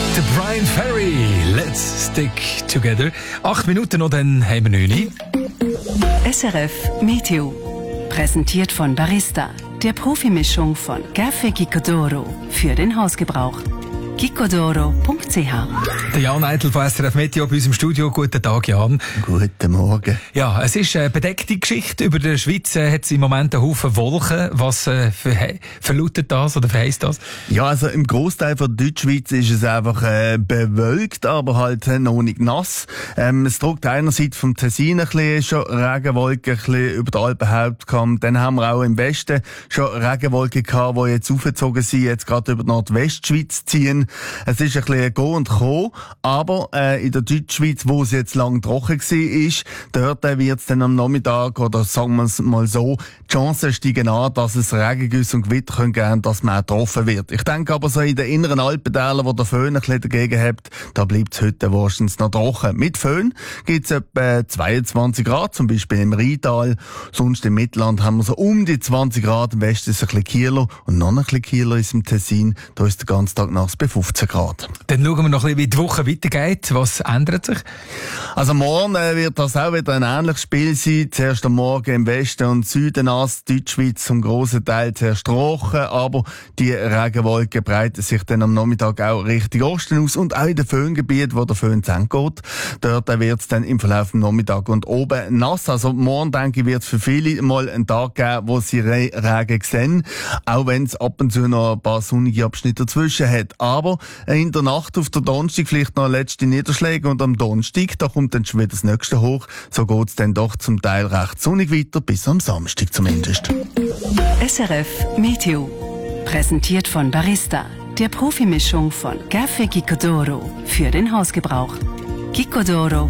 Der Brian Ferry, Let's Stick Together. 8 Minuten noch, dann haben wir 9 Uhr. SRF Meteo. Präsentiert von Barista, der Profimischung von Café Gicodoro für den Hausgebrauch. gicodoro.ch. Der Jan Eitel von SRF Meteo bei uns im Studio. Guten Tag, Jan. Guten Morgen. Ja, es ist eine bedeckte Geschichte. Über der Schweiz hat es im Moment einen Haufen Wolken. Was verlautet das oder verheisst das? Ja, also im Großteil von der Deutschschweiz ist es einfach bewölkt, aber halt noch nicht nass. Es drückt einerseits vom Tessin ein bisschen schon Regenwolken ein bisschen über den Alpenhauptkamm. Dann haben wir auch im Westen schon Regenwolken gehabt, die jetzt aufgezogen sind, jetzt gerade über die Nordwestschweiz ziehen. Es ist ein bisschen Go und Co, aber in der Deutschschweiz, wo es jetzt lang trocken war, dort wird es dann am Nachmittag, oder sagen wir es mal so, die Chancen steigen an, dass es Regengüsse und Gewitter geben können, dass man auch getroffen wird. Ich denke aber so in den inneren Alpentälern, wo der Föhn ein bisschen dagegen hat, da bleibt es heute wahrscheinlich noch trocken. Mit Föhn gibt es etwa 22 Grad, zum Beispiel im Rheintal. Sonst im Mittelland haben wir so um die 20 Grad, im Westen ist es ein bisschen Kieler und noch ein bisschen Kieler ist im Tessin. Da ist der ganze Tag nass bei 15 Grad. Dann schauen wir noch ein bisschen, wie die Woche weitergeht. Was ändert sich? Also morgen wird das auch wieder ein ähnliches Spiel sein. Zuerst am Morgen im Westen und Süden nass, Deutschschweiz zum grossen Teil zuerst trocken, aber die Regenwolken breiten sich dann am Nachmittag auch Richtung Osten aus und auch in den Föhngebieten, wo der Föhn zu Ende geht. Dort wird es dann im Verlauf des Nachmittags und oben nass. Also morgen, denke ich, wird es für viele mal einen Tag geben, wo sie Regen sehen, auch wenn es ab und zu noch ein paar sonnige Abschnitte dazwischen hat. Aber in der Nacht auf der Donnerstag vielleicht noch letzte Niederschläge und am Donnerstag, da kommt dann schon wieder das nächste hoch. So geht es dann doch zum Teil recht sonnig weiter, bis am Samstag zumindest. SRF Meteo. Präsentiert von Barista, der Profimischung von Café Gicodoro für den Hausgebrauch. gicodoro.ch